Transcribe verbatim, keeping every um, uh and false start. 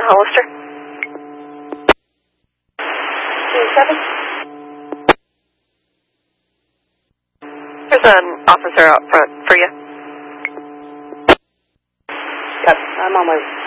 Hollister. seven. There's an officer out front for you. Yep, I'm on my way.